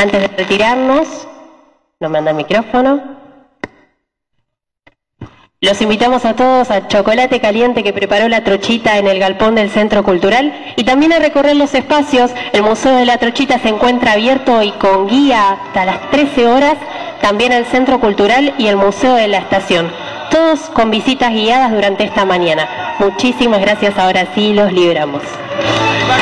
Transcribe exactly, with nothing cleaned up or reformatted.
Antes de retirarnos, nos manda el micrófono. Los invitamos a todos al chocolate caliente que preparó la Trochita en el galpón del Centro Cultural y también a recorrer los espacios. El Museo de la Trochita se encuentra abierto y con guía hasta las trece horas, también el Centro Cultural y el Museo de la Estación. Todos con visitas guiadas durante esta mañana. Muchísimas gracias, ahora sí los liberamos.